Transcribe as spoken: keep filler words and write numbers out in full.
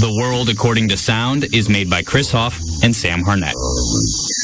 The World According to Sound is made by Chris Hoff and Sam Harnett.